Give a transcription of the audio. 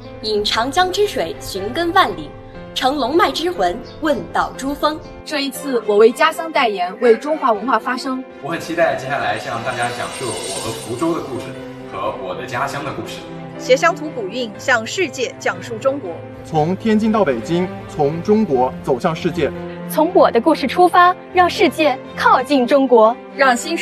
引长江之水寻根万里，乘龙脉之魂问道珠峰。 这一次，我为家乡代言，为中华文化发声。 我很期待接下来向大家讲述我和福州的故事和我的家乡的故事。 携乡土古韵，向世界讲述中国。 从天津到北京，从中国走向世界。 从我的故事出发，让世界靠近中国， 让新